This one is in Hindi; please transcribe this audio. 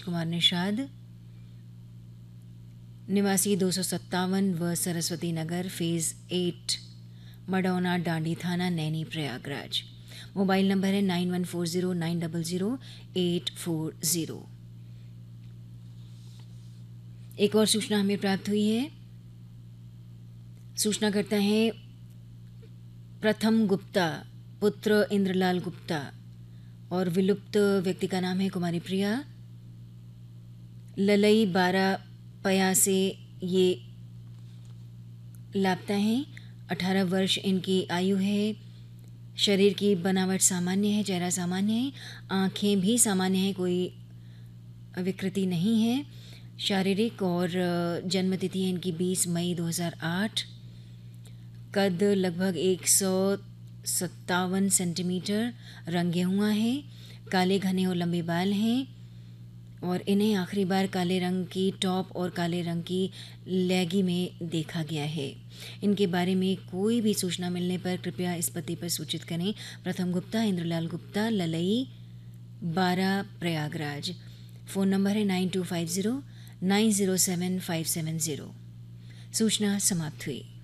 राजकुमार निषाद, निवासी 257 व सरस्वती नगर, फेज़ 8, मडौना डांडी थाना, नैनी, प्रयागराज। मोबाइल नंबर है 9140900840। एक और सूचना हमें प्राप्त हुई है। सूचना करता है प्रथम गुप्ता, पुत्र इंद्रलाल गुप्ता, और विलुप्त व्यक्ति का नाम है कुमारी प्रिया। ललई 12 पया से ये लापता हैं। 18 वर्ष इनकी आयु है। शरीर की बनावट सामान्य है, चेहरा सामान्य है, आँखें भी सामान्य हैं, कोई विकृति नहीं है। शारीरिक और जन्मतिथि है इनकी 20 मई 2008। कद लगभग 157 सेंटीमीटर, रंग गेहुआ है, काले घने और लंबे बाल हैं और इन्हें आखिरी बार काले रंग की टॉप और काले रंग की लैगी में देखा गया है। इनके बारे में कोई भी सूचना मिलने पर कृपया इस पते पर सूचित करें। प्रथम गुप्ता, इंद्रलाल गुप्ता, ललई 12, प्रयागराज। फ़ोन नंबर है 9250907570। सूचना समाप्त हुई।